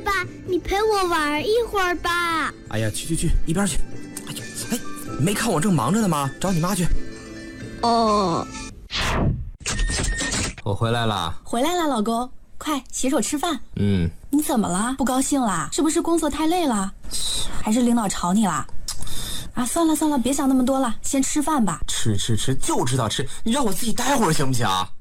爸，你陪我玩一会儿吧。 哎呀，去，一边去。哎呀，哎，没看我正忙着呢吗？找你妈去。 哦， 我回来了。 回来了，老公，快洗手吃饭。你怎么了？不高兴啦？是不是工作太累了？还是领导吵你啦？啊，算了，别想那么多了，先吃饭吧。 吃就知道吃，你让我自己待会儿行不行？